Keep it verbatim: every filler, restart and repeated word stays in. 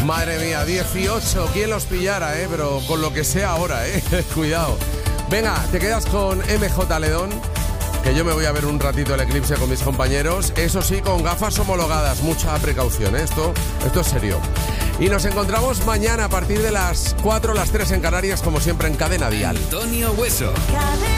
Madre mía, dieciocho, ¿quién los pillara, eh? Pero con lo que sea ahora, eh. Cuidado. Venga, te quedas con M J Ledón, que yo me voy a ver un ratito el eclipse con mis compañeros. Eso sí, con gafas homologadas, mucha precaución, ¿eh? Esto, esto es serio. Y nos encontramos mañana a partir de las cuatro, las tres en Canarias, como siempre en Cadena Dial. Antonio Hueso. Cadena